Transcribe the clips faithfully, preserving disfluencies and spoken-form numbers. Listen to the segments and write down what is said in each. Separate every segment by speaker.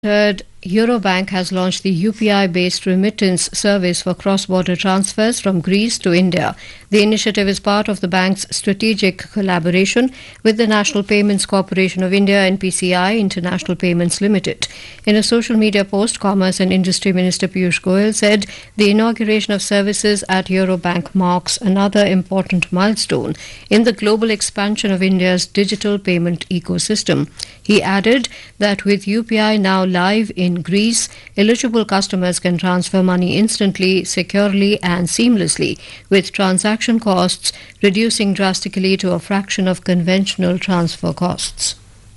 Speaker 1: Third, Eurobank has launched the U P I-based remittance service for cross-border transfers from Greece to India. The initiative is part of the bank's strategic collaboration with the National Payments Corporation of India and P C I International Payments Limited. In a social media post, Commerce and Industry Minister Piyush Goyal said the inauguration of services at Eurobank marks another important milestone in the global expansion of India's digital payment ecosystem. He added that with U P I now live in In Greece, eligible customers can transfer money instantly, securely and seamlessly, with transaction costs reducing drastically to a fraction of conventional transfer costs.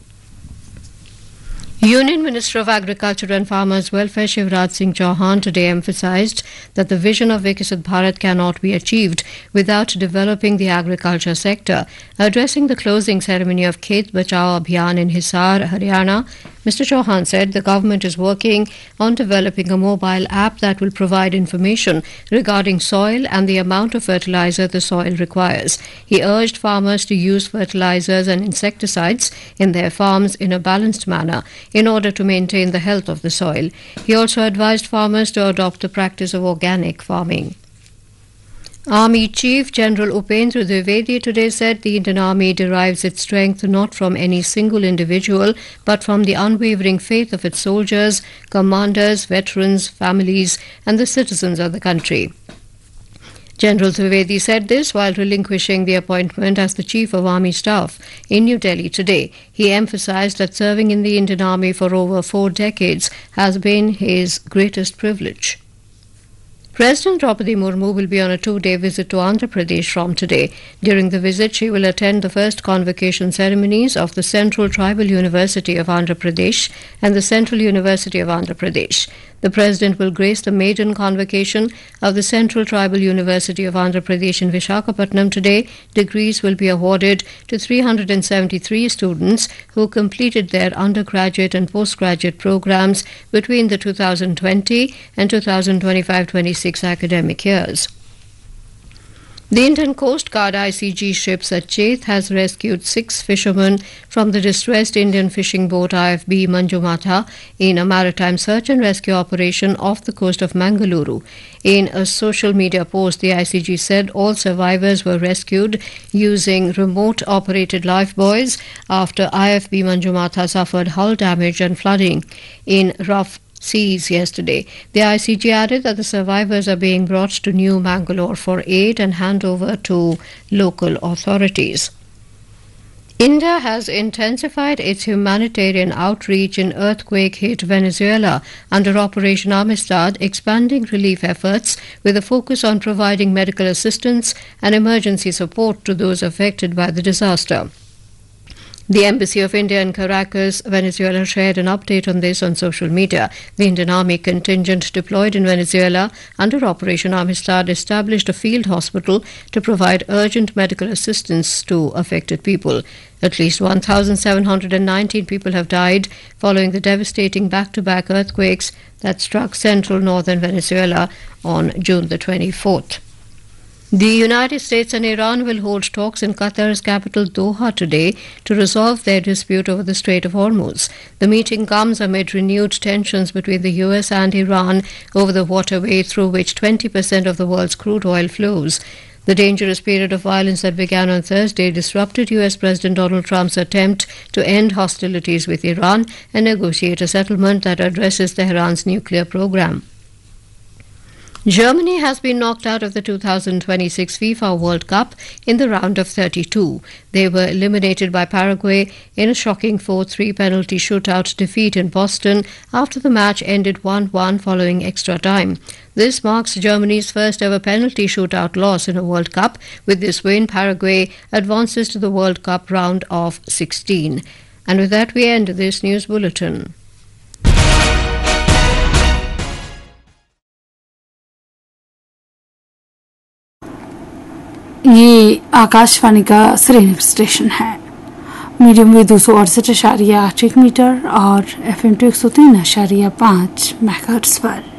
Speaker 1: Union Minister of Agriculture and Farmers Welfare Shivraj Singh Chauhan today emphasized that the vision of Viksit Bharat cannot be achieved without developing the agriculture sector. Addressing the closing ceremony of Khet Bachao Abhiyan in Hisar, Haryana, Mister Chauhan said the government is working on developing a mobile app that will provide information regarding soil and the amount of fertilizer the soil requires. He urged farmers to use fertilizers and insecticides in their farms in a balanced manner in order to maintain the health of the soil. He also advised farmers to adopt the practice of organic farming. Army Chief General Upendra Dwivedi today said the Indian Army derives its strength not from any single individual but from the unwavering faith of its soldiers, commanders, veterans, families and the citizens of the country. General Dwivedi said this while relinquishing the appointment as the Chief of Army Staff in New Delhi today. He emphasized that serving in the Indian Army for over four decades has been his greatest privilege. President Draupadi Murmu will be on a two-day visit to Andhra Pradesh from today. During the visit, she will attend the first convocation ceremonies of the Central Tribal University of Andhra Pradesh and the Central University of Andhra Pradesh. The President will grace the maiden convocation of the Central Tribal University of Andhra Pradesh in Visakhapatnam today. Degrees will be awarded to three hundred seventy-three students who completed their undergraduate and postgraduate programs between the two thousand twenty and two thousand twenty-five twenty-six academic years. The Indian Coast Guard I C G ship Sachet has rescued six fishermen from the distressed Indian fishing boat I F B Manjumatha in a maritime search and rescue operation off the coast of Mangaluru. In a social media post, the I C G said all survivors were rescued using remote-operated lifebuoys after I F B Manjumatha suffered hull damage and flooding in rough seas yesterday. The I C G added that the survivors are being brought to New Mangalore for aid and handover to local authorities. India has intensified its humanitarian outreach in earthquake-hit Venezuela under Operation Amistad, expanding relief efforts with a focus on providing medical assistance and emergency support to those affected by the disaster. The Embassy of India in Caracas, Venezuela, shared an update on this on social media. The Indian Army contingent deployed in Venezuela under Operation Amistad established a field hospital to provide urgent medical assistance to affected people. At least one thousand seven hundred nineteen people have died following the devastating back-to-back earthquakes that struck central northern Venezuela on June the twenty-fourth. The United States and Iran will hold talks in Qatar's capital Doha today to resolve their dispute over the Strait of Hormuz. The meeting comes amid renewed tensions between the U S and Iran over the waterway through which twenty percent of the world's crude oil flows. The dangerous period of violence that began on Thursday disrupted U S President Donald Trump's attempt to end hostilities with Iran and negotiate a settlement that addresses Tehran's nuclear program. Germany has been knocked out of the two thousand twenty-six FIFA World Cup in the round of thirty-two. They were eliminated by Paraguay in a shocking four three penalty shootout defeat in Boston after the match ended one one following extra time. This marks Germany's first ever penalty shootout loss in a World Cup. With this win, Paraguay advances to the World Cup round of sixteen. And with that, we end this news bulletin.
Speaker 2: ये आकाशवाणी का Srinagar station है। Medium wave दो सौ अड़सठ अशारिया आठ एक metre और एफ एम टू एक सौ तीन अशारिया पाँच मेगाहर्ट्ज पर।